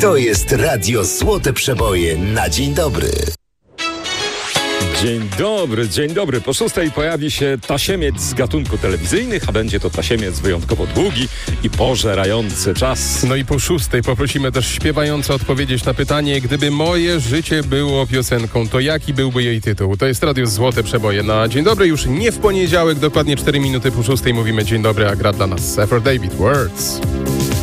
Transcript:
To jest Radio Złote Przeboje na dzień dobry. Dzień dobry. Po 6:00 pojawi się tasiemiec z gatunku telewizyjnych, a będzie to tasiemiec wyjątkowo długi i pożerający czas. No i po 6:00 poprosimy też śpiewająco odpowiedzieć na pytanie, gdyby moje życie było piosenką, to jaki byłby jej tytuł? To jest Radio Złote Przeboje na dzień dobry. Już nie w poniedziałek, dokładnie 4 minuty po 6:00 mówimy dzień dobry, a gra dla nas Seffer David, Words.